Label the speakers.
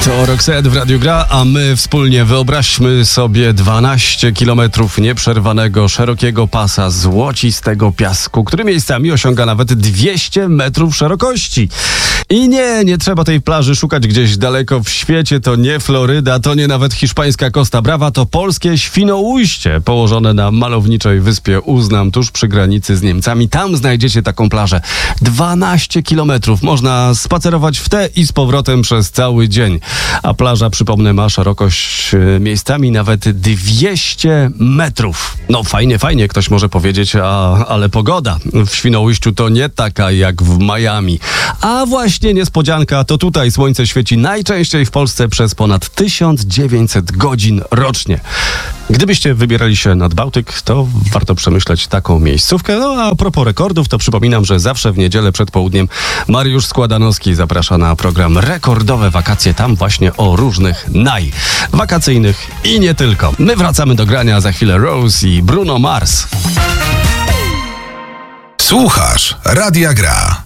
Speaker 1: To Roxette w Radiu Gra, a my wspólnie wyobraźmy sobie 12 kilometrów nieprzerwanego, szerokiego pasa złocistego piasku, który miejscami osiąga nawet 200 metrów szerokości. I nie trzeba tej plaży szukać gdzieś daleko w świecie, to nie Floryda, to nie nawet hiszpańska Costa Brava, to polskie Świnoujście, położone na malowniczej wyspie Uznam, tuż przy granicy z Niemcami. Tam znajdziecie taką plażę. 12 kilometrów. Można spacerować w te i z powrotem przez cały dzień. A plaża, przypomnę, ma szerokość miejscami nawet 200 metrów. No fajnie, ktoś może powiedzieć, ale pogoda w Świnoujściu to nie taka jak w Miami. A właśnie niespodzianka, to tutaj słońce świeci najczęściej w Polsce przez ponad 1900 godzin rocznie. Gdybyście wybierali się nad Bałtyk, to warto przemyśleć taką miejscówkę. No a propos rekordów, to przypominam, że zawsze w niedzielę przed południem Mariusz Składanowski zaprasza na program Rekordowe Wakacje. Tam właśnie o różnych wakacyjnych i nie tylko. My wracamy do grania, za chwilę Rose i Bruno Mars.
Speaker 2: Słuchasz Radia Gra.